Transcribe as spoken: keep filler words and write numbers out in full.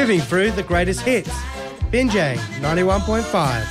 moving through the greatest hits. Binjang ninety-one point five.